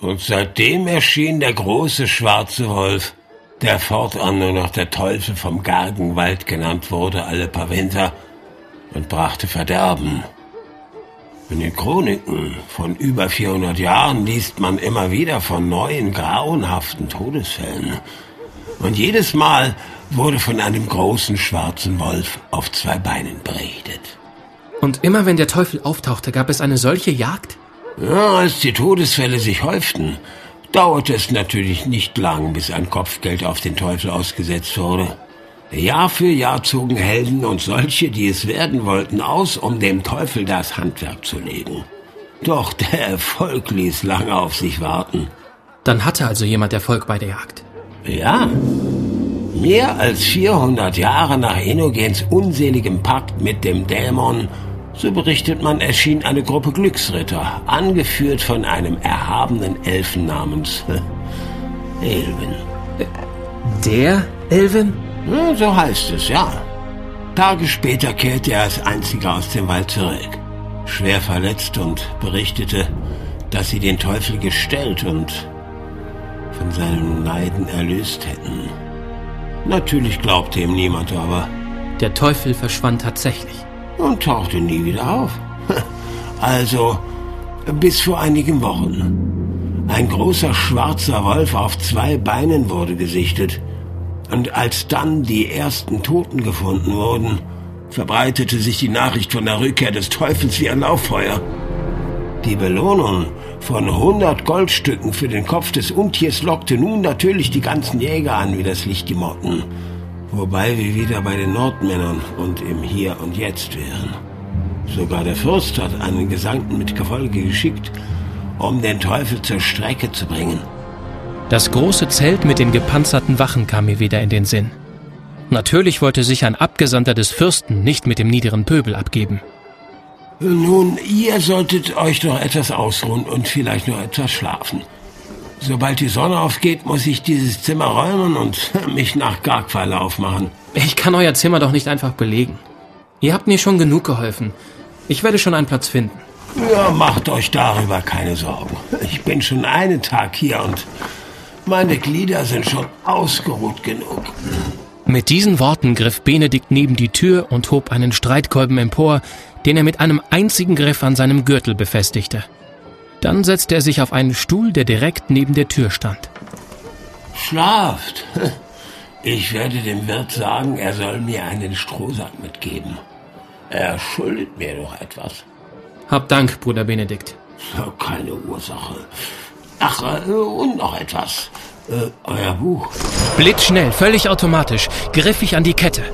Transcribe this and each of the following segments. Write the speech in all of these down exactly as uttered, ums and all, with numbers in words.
Und seitdem erschien der große schwarze Wolf, der fortan nur noch der Teufel vom Gargenwald genannt wurde, alle paar Winter, und brachte Verderben. In den Chroniken von über vierhundert Jahren liest man immer wieder von neuen, grauenhaften Todesfällen. Und jedes Mal wurde von einem großen schwarzen Wolf auf zwei Beinen berichtet. Und immer wenn der Teufel auftauchte, gab es eine solche Jagd? Ja, als die Todesfälle sich häuften, dauerte es natürlich nicht lang, bis ein Kopfgeld auf den Teufel ausgesetzt wurde. Jahr für Jahr zogen Helden und solche, die es werden wollten, aus, um dem Teufel das Handwerk zu legen. Doch der Erfolg ließ lange auf sich warten. Dann hatte also jemand Erfolg bei der Jagd? Ja. Mehr als vierhundert Jahre nach Enogens unseligem Pakt mit dem Dämon, so berichtet man, erschien eine Gruppe Glücksritter, angeführt von einem erhabenen Elfen namens Elven. Der Elven? Ja, so heißt es, ja. Tage später kehrte er als einziger aus dem Wald zurück, schwer verletzt, und berichtete, dass sie den Teufel gestellt und von seinem Leiden erlöst hätten. Natürlich glaubte ihm niemand, aber... Der Teufel verschwand tatsächlich. Und tauchte nie wieder auf. Also, bis vor einigen Wochen. Ein großer schwarzer Wolf auf zwei Beinen wurde gesichtet. Und als dann die ersten Toten gefunden wurden, verbreitete sich die Nachricht von der Rückkehr des Teufels wie ein Lauffeuer. Die Belohnung von hundert Goldstücken für den Kopf des Untiers lockte nun natürlich die ganzen Jäger an wie das Licht die Motten. Wobei wir wieder bei den Nordmännern und im Hier und Jetzt wären. Sogar der Fürst hat einen Gesandten mit Gefolge geschickt, um den Teufel zur Strecke zu bringen. Das große Zelt mit den gepanzerten Wachen kam mir wieder in den Sinn. Natürlich wollte sich ein Abgesandter des Fürsten nicht mit dem niederen Pöbel abgeben. Nun, ihr solltet euch doch etwas ausruhen und vielleicht noch etwas schlafen. Sobald die Sonne aufgeht, muss ich dieses Zimmer räumen und mich nach Gargverlauf machen. Ich kann euer Zimmer doch nicht einfach belegen. Ihr habt mir schon genug geholfen. Ich werde schon einen Platz finden. Ja, macht euch darüber keine Sorgen. Ich bin schon einen Tag hier und meine Glieder sind schon ausgeruht genug. Mit diesen Worten griff Benedikt neben die Tür und hob einen Streitkolben empor, den er mit einem einzigen Griff an seinem Gürtel befestigte. Dann setzte er sich auf einen Stuhl, der direkt neben der Tür stand. Schlaft. Ich werde dem Wirt sagen, er soll mir einen Strohsack mitgeben. Er schuldet mir doch etwas. Hab Dank, Bruder Benedikt. Keine Ursache. Ach, und noch etwas. Äh, euer Buch. Blitzschnell, völlig automatisch, griff ich an die Kette,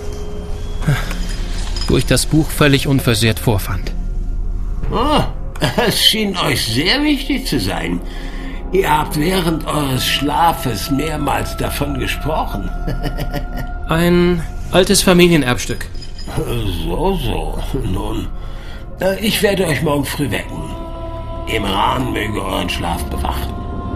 wo ich das Buch völlig unversehrt vorfand. Oh, es schien euch sehr wichtig zu sein. Ihr habt während eures Schlafes mehrmals davon gesprochen. Ein altes Familienerbstück. So, so. Nun, ich werde euch morgen früh wecken. Imran möge euren Schlaf bewachen.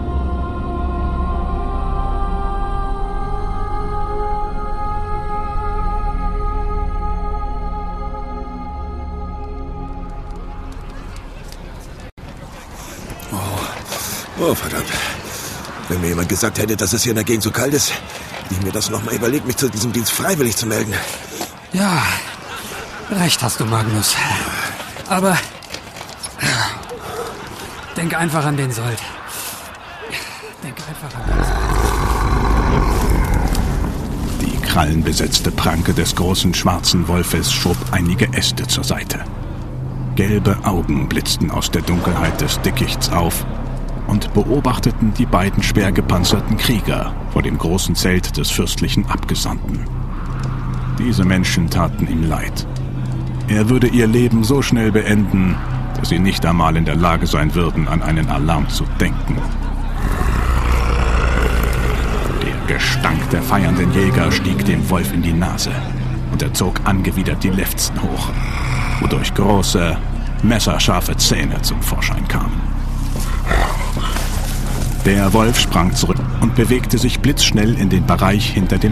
Oh, verdammt. Wenn mir jemand gesagt hätte, dass es hier in der Gegend so kalt ist, hätte ich mir das nochmal überlegt, mich zu diesem Dienst freiwillig zu melden. Ja, recht hast du, Magnus. Aber denk einfach an den Sold. Denk einfach an den Sold. Die krallenbesetzte Pranke des großen schwarzen Wolfes schob einige Äste zur Seite. Gelbe Augen blitzten aus der Dunkelheit des Dickichts auf und beobachteten die beiden schwer gepanzerten Krieger vor dem großen Zelt des fürstlichen Abgesandten. Diese Menschen taten ihm leid. Er würde ihr Leben so schnell beenden, dass sie nicht einmal in der Lage sein würden, an einen Alarm zu denken. Der Gestank der feiernden Jäger stieg dem Wolf in die Nase und er zog angewidert die Lefzen hoch, wodurch große, messerscharfe Zähne zum Vorschein kamen. Der Wolf sprang zurück und bewegte sich blitzschnell in den Bereich hinter dem